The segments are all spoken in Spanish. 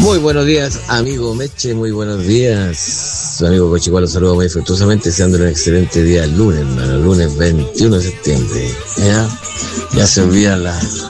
Muy buenos días, amigo Meche, muy buenos días. Su amigo Cochicuá lo saluda muy afectuosamente, deseándole un excelente día el lunes, hermano, el lunes 21 de septiembre. Ya se olvidan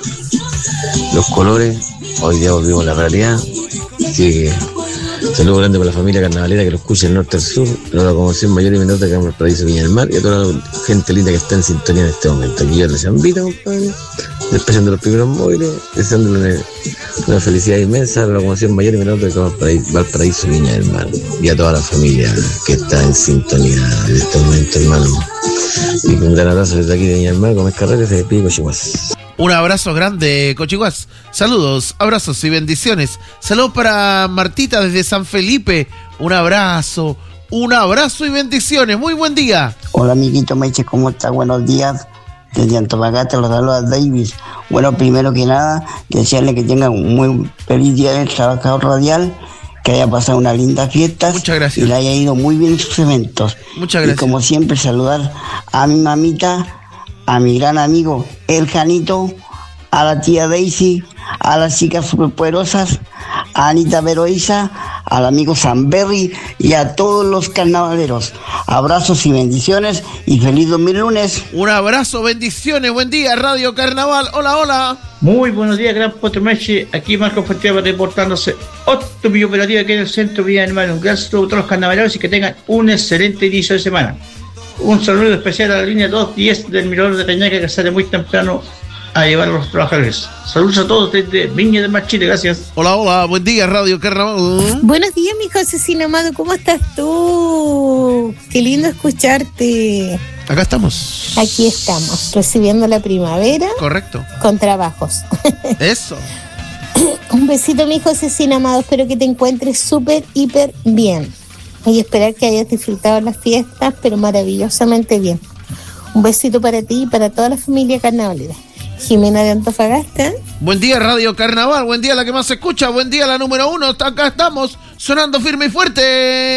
los colores, hoy día volvimos a la realidad. Así que saludo grande para la familia carnavalera que lo escucha del norte al sur, la locomoción mayor y menor de Valparaíso, Viña del Mar, y a toda la gente linda que está en sintonía en este momento. Aquí yo les invito, compadre, despechando los primeros móviles, deseándole una felicidad inmensa a la locomoción mayor y menor de Valparaíso, Viña del Mar, y a toda la familia que está en sintonía en este momento, hermano. Y un gran abrazo desde aquí de Viña del Mar, Gómez Carreras, de Pico Chihuahua. Un abrazo grande, Cochihuas. Saludos, abrazos y bendiciones. Saludos para Martita desde San Felipe. Un abrazo y bendiciones. Muy buen día. Hola, amiguito Meche, ¿cómo está? Buenos días. Desde Antofagasta los saluda Davis. Bueno, primero que nada, desearle que tenga un muy feliz día del trabajador radial, que haya pasado una linda fiesta. Muchas gracias. Y le haya ido muy bien en sus eventos. Muchas gracias. Y como siempre, saludar a mi mamita, a mi gran amigo El Janito, a la tía Daisy, a las chicas superpoderosas, a Anita Veroiza, al amigo Samberry y a todos los carnavaleros. Abrazos y bendiciones y feliz 2000 lunes. Un abrazo, bendiciones, buen día, Radio Carnaval. Hola, hola. Muy buenos días, gran Potro Meche. Aquí Marco Fontieva reportándose otro operativo aquí en el centro Villa del Mar. Un gran saludo a todos los carnavaleros y que tengan un excelente inicio de semana. Un saludo especial a la línea 210 del Mirador de Cañaca, que sale muy temprano a llevar a los trabajadores. Saludos a todos desde Viña del Mar, Chile. Gracias. Hola, hola. Buen día, Radio Carnaval. Buenos días, mi Josecino amado. ¿Cómo estás tú? Qué lindo escucharte. Acá estamos. Aquí estamos, recibiendo la primavera. Correcto. Con trabajos. Eso. Un besito, mi Josecino amado. Espero que te encuentres súper, hiper bien. Y esperar que hayas disfrutado las fiestas, pero maravillosamente bien. Un besito para ti y para toda la familia carnavalera. Jimena de Antofagasta. Buen día, Radio Carnaval. Buen día, la que más se escucha. Buen día, la número 1. Acá estamos, sonando firme y fuerte.